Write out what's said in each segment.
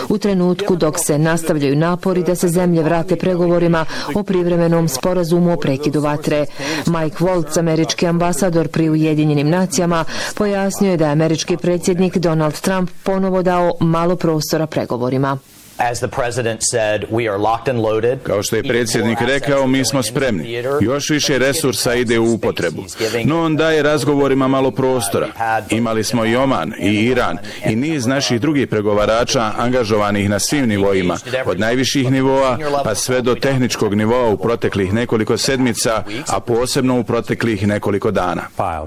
u trenutku dok se nastavljaju napori da se zemlje vrate pregovorima o privremenom sporazumu o prekidu vatre. Mike Waltz, američki ambasador pri Ujedinjenim nacijama, pojasnio je da je američki predsjednik Donald Trump ponovo dao malo prostora pregovorima. Kao što je predsjednik rekao, mi smo spremni. Još više resursa ide u upotrebu. No on daje razgovorima malo prostora. Imali smo i Oman, i Iran, i niz naših drugih pregovarača angažovanih na svim nivoima, od najviših nivoa pa sve do tehničkog nivoa u proteklih nekoliko sedmica, a posebno u proteklih nekoliko dana.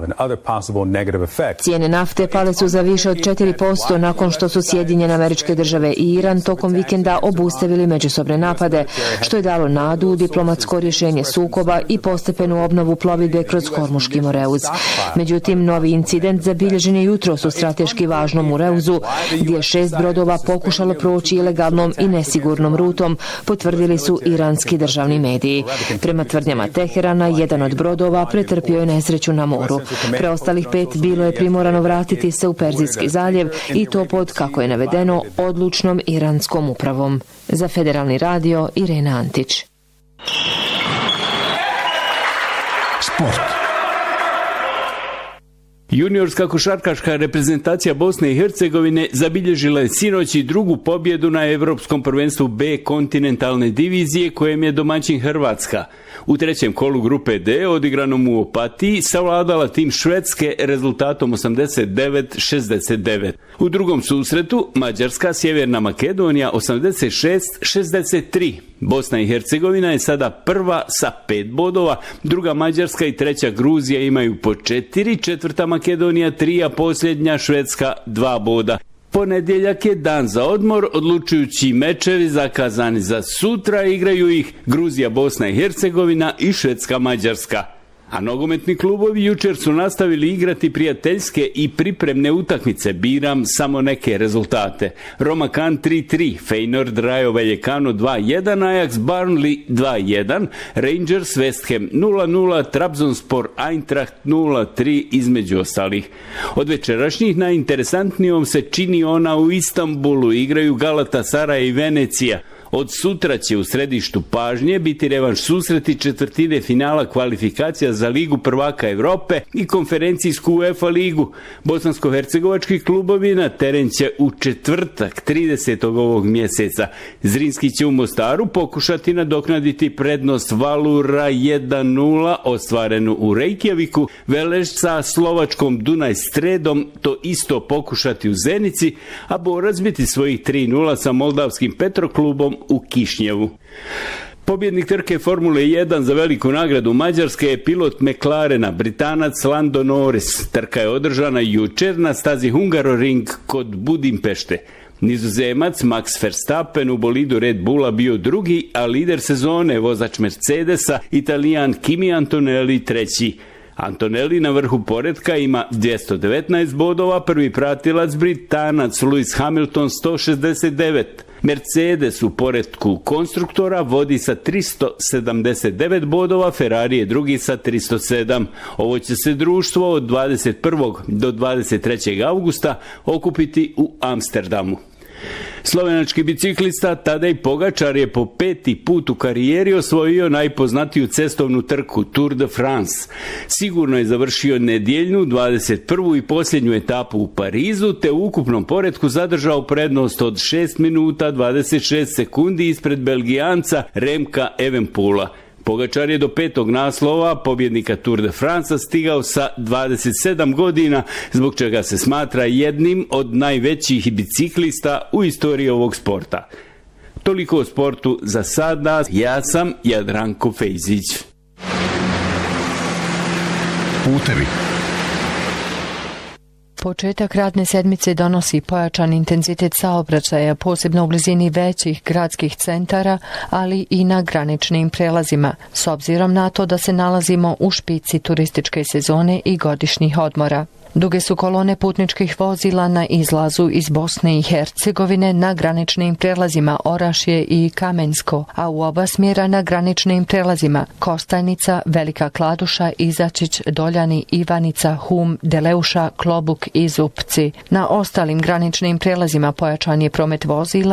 Cijene nafte pale su za više od 4% nakon što su Sjedinjene Američke Države i Iran tokom vikenda obustavili međusobne napade, što je dalo nadu u diplomatsko rješenje sukoba i postepenu obnovu plovidbe kroz Hormuški Moreuz. Međutim, novi incident zabilježen je jutros u strateški važnom Moreuzu, gdje je 6 brodova pokušalo proći ilegalnom i nesigurnom rutom, potvrdili su iranski državni mediji. Prema tvrdnjama Teherana, jedan od brodova pretrpio je nesreću na moru. Preostalih 5 bilo je primorano vratiti se u Perzijski zaljev i to pod, kako je navedeno, odlučnom iranskom upravom. Za Federalni radio, Irena Antić. Sport. Juniorska košarkaška reprezentacija Bosne i Hercegovine zabilježila je sinoć i drugu pobjedu na Evropskom prvenstvu B kontinentalne divizije, kojem je domaćin Hrvatska. U trećem kolu grupe D, odigranom u Opatiji, savladala tim Švedske rezultatom 89-69. U drugom susretu Mađarska, Sjeverna Makedonija 86-63. Bosna i Hercegovina je sada prva sa 5 bodova, druga Mađarska i treća Gruzija imaju po 4, četvrta Makedonija 3, a posljednja Švedska 2 boda. Ponedjeljak je dan za odmor, odlučujući mečevi zakazani za sutra, igraju ih Gruzija, Bosna i Hercegovina i Švedska, Mađarska. A nogometni klubovi jučer su nastavili igrati prijateljske i pripremne utakmice, biram samo neke rezultate. Roma Cannes 3-3, Feyenoord Rayo Vallecano 2-1, Ajax Burnley 2-1, Rangers West Ham 0-0, Trabzonspor Eintracht 0-3 između ostalih. Od večerašnjih najinteresantnijom se čini ona u Istanbulu, igraju Galatasaray i Venecija. Od sutra će u središtu pažnje biti revanš susreti četvrtine finala kvalifikacija za Ligu prvaka Europe i konferencijsku UEFA ligu. Bosansko-hercegovački klubovi na teren će u četvrtak 30. ovog mjeseca. Zrinski će u Mostaru pokušati nadoknaditi prednost Valura 1-0 ostvarenu u Reykjaviku, Veleš sa slovačkom Dunaj Stredom to isto pokušati u Zenici, a Borac biti svojih 3-0 sa moldavskim Petroklubom u Kišnjevu. Pobjednik trke Formule 1 za veliku nagradu Mađarske je pilot McLarena, Britanac Lando Norris. Trka je održana jučer na stazi Hungaroring kod Budimpešte. Nizozemac Max Verstappen u bolidu Red Bulla bio drugi, a lider sezone, vozač Mercedesa, Italijan Kimi Antonelli treći. Antonelli na vrhu poretka ima 219 bodova, prvi pratilac Britanac Lewis Hamilton 169. Mercedes u poretku konstruktora vodi sa 379 bodova, Ferrari je drugi sa 307. Ovo će se društvo od 21. do 23. augusta okupiti u Amsterdamu. Slovenački biciklista Tadej Pogačar je po 5. put u karijeri osvojio najpoznatiju cestovnu trku Tour de France. Sigurno je završio nedjeljnu 21. i posljednju etapu u Parizu, te u ukupnom poretku zadržao prednost od 6 minuta 26 sekundi ispred Belgijanca Remka Evenepoela. Pogačar je do 5. naslova pobjednika Tour de France stigao sa 27 godina, zbog čega se smatra jednim od najvećih biciklista u istoriji ovog sporta. Toliko o sportu za sada, ja sam Jadranko Fejzić. Putevi. Početak radne sedmice donosi pojačan intenzitet saobraćaja, posebno u blizini većih gradskih centara, ali i na graničnim prelazima, s obzirom na to da se nalazimo u špici turističke sezone i godišnjih odmora. Duge su kolone putničkih vozila na izlazu iz Bosne i Hercegovine na graničnim prelazima Orašje i Kamensko, a u oba smjera na graničnim prelazima Kostajnica, Velika Kladuša, Izačić, Doljani, Ivanica, Hum, Deleuša, Klobuk i Zupci. Na ostalim graničnim prelazima pojačan je promet vozila